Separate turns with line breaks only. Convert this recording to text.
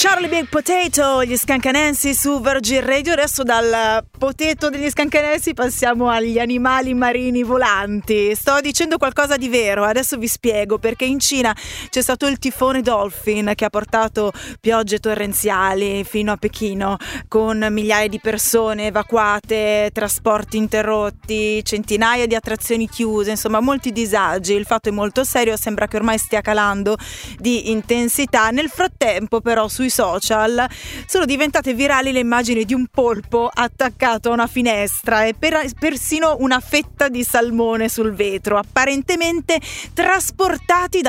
Charlie Big Potato, gli Scancanensi su Virgin Radio. Adesso dal potato degli Scancanensi passiamo agli animali marini volanti. Sto dicendo qualcosa di vero, adesso vi spiego, perché in Cina c'è stato il tifone Dolphin che ha portato piogge torrenziali fino a Pechino, con migliaia di persone evacuate, trasporti interrotti, centinaia di attrazioni chiuse, insomma molti disagi. Il fatto è molto serio, sembra che ormai stia calando di intensità. Nel frattempo però sui social sono diventate virali le immagini di un polpo attaccato a una finestra e persino una fetta di salmone sul vetro, apparentemente trasportati